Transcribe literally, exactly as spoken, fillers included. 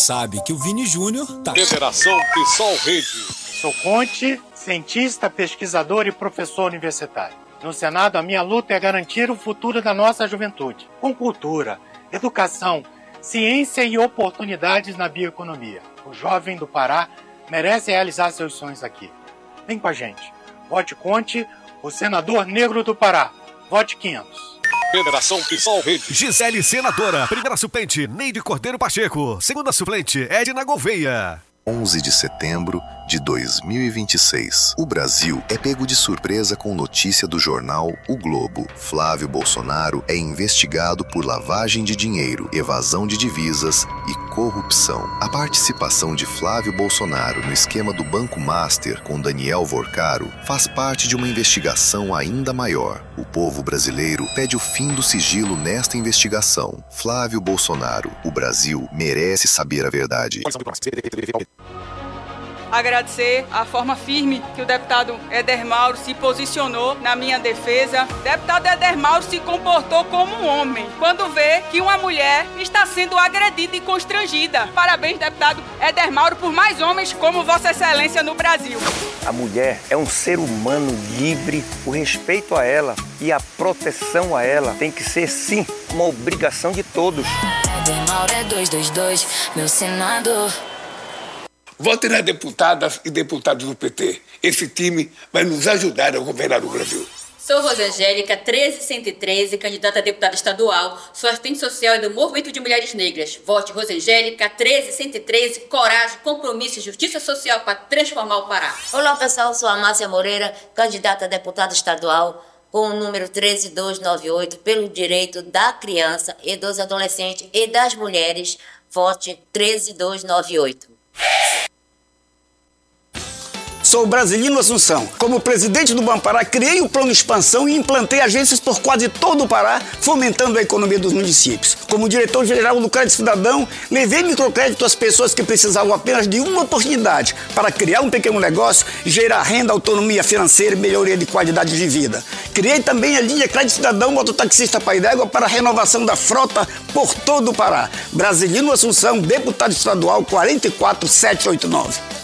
sabe que o Vini Júnior tá... Federação PSOL Rede. Sou Conte, cientista, pesquisador e professor universitário. No Senado, a minha luta é garantir o futuro da nossa juventude, com cultura, educação, ciência e oportunidades na bioeconomia. O jovem do Pará merece realizar seus sonhos aqui. Vem com a gente. Vote Conte, o senador negro do Pará. Vote quinhentos. Federação PSOL Rede. Gisele, senadora. Primeira suplente, Neide Cordeiro Pacheco. Segunda suplente, Edna Gouveia. onze de setembro de dois mil e vinte e seis. O Brasil é pego de surpresa com notícia do jornal O Globo. Flávio Bolsonaro é investigado por lavagem de dinheiro, evasão de divisas e corrupção. A participação de Flávio Bolsonaro no esquema do Banco Master com Daniel Vorcaro faz parte de uma investigação ainda maior. O povo brasileiro pede o fim do sigilo nesta investigação. Flávio Bolsonaro, o Brasil merece saber a verdade. Agradecer a forma firme que o deputado Éder Mauro se posicionou na minha defesa. O deputado Éder Mauro se comportou como um homem quando vê que uma mulher está sendo agredida e constrangida. Parabéns, deputado Éder Mauro, por mais homens como Vossa Excelência no Brasil. A mulher é um ser humano livre. O respeito a ela e a proteção a ela tem que ser, sim, uma obrigação de todos. Éder Mauro é duzentos e vinte e dois, meu senador. Vote nas deputadas e deputados do P T. Esse time vai nos ajudar a governar o Brasil. Sou Rosangélica, treze cento e treze, candidata a deputada estadual. Sou assistente social e do Movimento de Mulheres Negras. Vote Rosangélica, treze cento e treze, coragem, compromisso e justiça social para transformar o Pará. Olá, pessoal. Sou a Márcia Moreira, candidata a deputada estadual com o número treze mil duzentos e noventa e oito, pelo direito da criança e dos adolescentes e das mulheres. Vote treze mil duzentos e noventa e oito. Sou Brasilino Assunção. Como presidente do Banpará, criei o plano de expansão e implantei agências por quase todo o Pará, fomentando a economia dos municípios. Como diretor-geral do Crédito Cidadão, levei microcrédito às pessoas que precisavam apenas de uma oportunidade para criar um pequeno negócio, gerar renda, autonomia financeira e melhoria de qualidade de vida. Criei também a linha Crédito Cidadão Mototaxista Pai d'Égua para a renovação da frota por todo o Pará. Brasilino Assunção, deputado estadual quatro quatro sete oito nove.